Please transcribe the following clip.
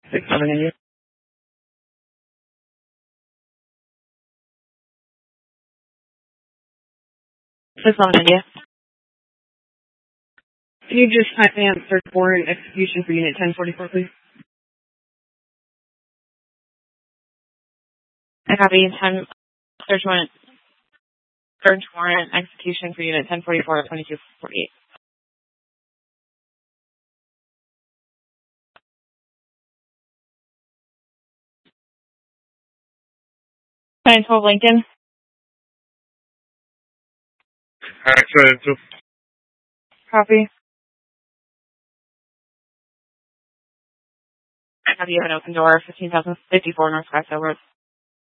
6-7 India. 6-7 India. Can you just type in search warrant execution for Unit 1044, please? I copy 10 search warrant execution for Unit 1044 2248. Nine 12 Lincoln. Alright, so Copy. I have you have an open door, 15,054 North Scottsdale Road.